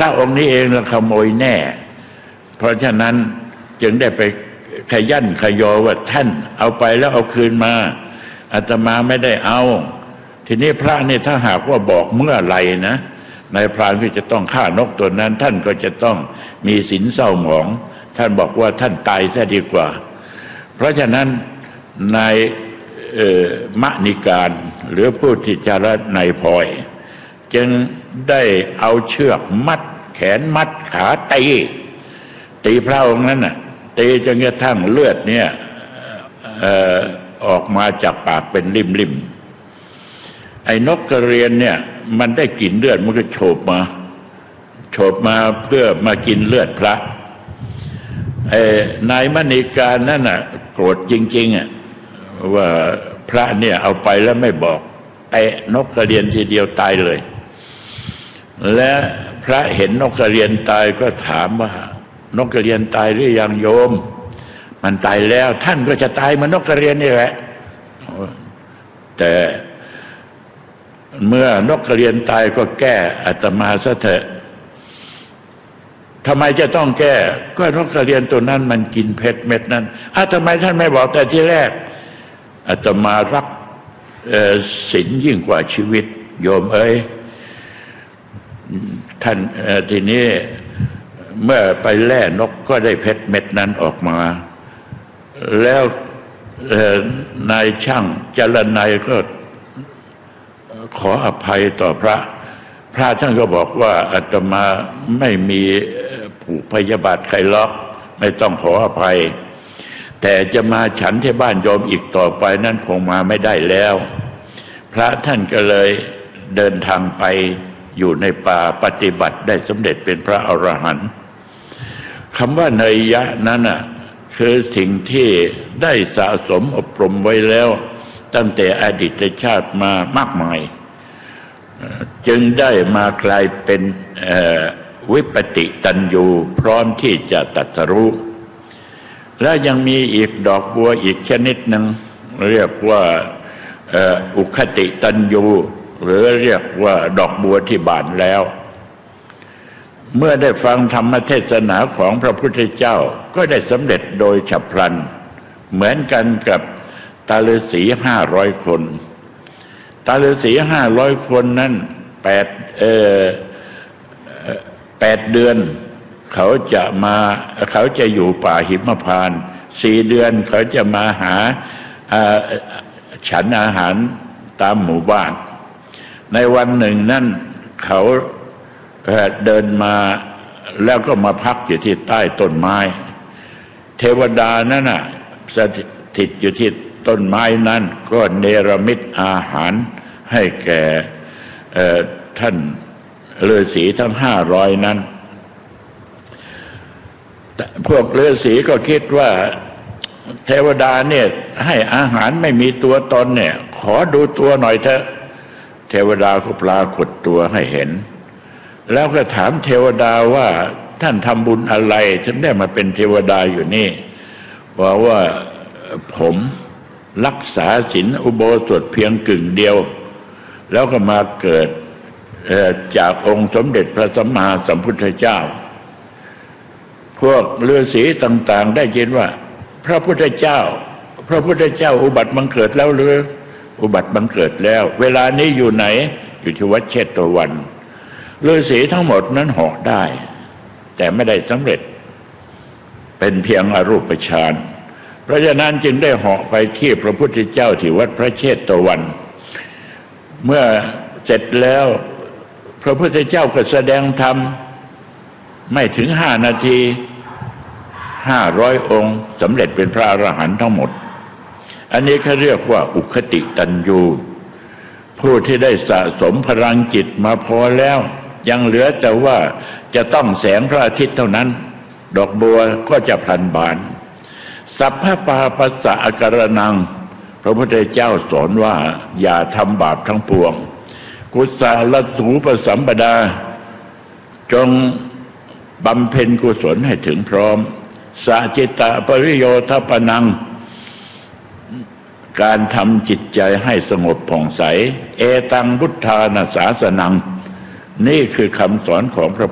ระองค์นี้เองละขโมยแน่เพราะฉะนั้นจึงได้ไปขยันขยอว่าท่านเอาไปแล้วเอาคืนมาอาตมาไม่ได้เอาทีนี้พระนี่ถ้าหากว่าบอกเมื่อไหร่นะนายพรานก็จะต้องฆ่านกตัวนั้นท่านก็จะต้องมีสินเศร้าหมองท่านบอกว่าท่านตายซะดีกว่าเพราะฉะนั้นนายมณิการหรือผู้ที่จะละนายพลอยจึงได้เอาเชือกมัดแขนมัดขาตีพระองค์นั้นน่ะตีจนกระทั่งเลือดเนี่ยออกมาจากปากเป็นริมไอ้นกกระเรียนเนี่ยมันได้กลิ่นเลือดมันก็โฉบมาเพื่อมากินเลือดพระนายมณีการนั่นน่ะโกรธจริงๆอ่ะว่าพระเนี่ยเอาไปแล้วไม่บอกเตะนกกระเรียนทีเดียวตายเลยและพระเห็นนกกระเรียนตายก็ถามว่านกกระเรียนตายหรือยังโยมมันตายแล้วท่านก็จะตายเหมือนนกกระเรียนนี่แหละแต่เมื่อนกกระเรียนตายก็แก้อาตมาซะเถอะทำไมจะต้องแก้ก็นกกระเรียนตัวนั้นมันกินเพชรเม็ดนั้นทำไมท่านไม่บอกแต่ที่แรกอาตมารักศีลยิ่งกว่าชีวิตโยมเอ้ยท่านทีนี้เมื่อไปแล่นกก็ได้เพชรเม็ดนั้นออกมาแล้วนายช่างจรนัยก็ขออภัยต่อพระท่านก็บอกว่าอาตมาไม่มีผูกพยาบาทใครล็อกไม่ต้องขออภัยแต่จะมาฉันที่บ้านโยมอีกต่อไปนั่นคงมาไม่ได้แล้วพระท่านก็เลยเดินทางไปอยู่ในป่าปฏิบัติได้สำเร็จเป็นพระอรหันต์คำว่าเนยยะนั้นน่ะคือสิ่งที่ได้สะสมอบรมไว้แล้วตั้งแต่อดีตชาติมามากมายจึงได้มากลายเป็นวิปติตัญญูพร้อมที่จะตรัสรู้และยังมีอีกดอกบัวอีกชนิดหนึ่งเรียกว่าอุคติตัญญูหรือเรียกว่าดอกบัวที่บานแล้วเมื่อได้ฟังธรรมเทศนาของพระพุทธเจ้าก็ได้สำเร็จโดยฉับพลันเหมือนกันกับตาฤาษี500 คนตาฤาษี500 คนนั้น8 เดือนเขาจะอยู่ป่าหิมพานต์4 เดือนเขาจะมาหาฉันอาหารตามหมู่บ้านในวันหนึ่งนั่นเขาเดินมาแล้วก็มาพักอยู่ที่ใต้ต้นไม้เทวดานั่นน่ะสถิตอยู่ที่ต้นไม้นั้นก็เนรมิตอาหารให้แก่ท่านฤาษีทั้ง500นั้นพวกฤาษีก็คิดว่าเทวดาเนี่ยให้อาหารไม่มีตัวตนเนี่ยขอดูตัวหน่อยเถอะเทวดาก็ปรากฏตัวให้เห็นแล้วก็ถามเทวดาว่าท่านทำบุญอะไรถึงได้มาเป็นเทวดาอยู่นี่บอกว่าผมรักษาศีลอุโบสถเพียงกึ่งเดียวแล้วก็มาเกิดจากองค์สมเด็จพระสัมมาสัมพุทธเจ้าพวกฤาษีต่างๆได้ยินว่าพระพุทธเจ้าอุบัติบังเกิดแล้วหรืออุบัติบังเกิดแล้วเวลานี้อยู่ไหนอยู่ที่วัดเชตวันฤาษีทั้งหมดนั้นเหาะได้แต่ไม่ได้สำเร็จเป็นเพียงอรูปฌานเพราะฉะนั้นจึงได้เหาะไปที่พระพุทธเจ้าที่วัดพระเชตวันเมื่อเสร็จแล้วพระพุทธเจ้าก็แสดงธรรมไม่ถึง5 นาที500 องค์สำเร็จเป็นพระอรหันต์ทั้งหมดอันนี้เขาเรียกว่าอุคติตัญญูผู้ที่ได้สะสมพลังจิตมาพอแล้วยังเหลือแต่ว่าจะต้องแสงพระอาทิตย์เท่านั้นดอกบัวก็จะพลันบานสัพพะปาปัสสะอาการนังพระพุทธเจ้าสอนว่าอย่าทำบาปทั้งปวงกุศลสูปสัมปดาจงบำเพ็ญกุศลให้ถึงพร้อมสัจจิตะปริโยทปนังการทำจิตใจให้สงบผ่องใสเอตังพุทธานาสาสนังนี่คือคำสอนของพระ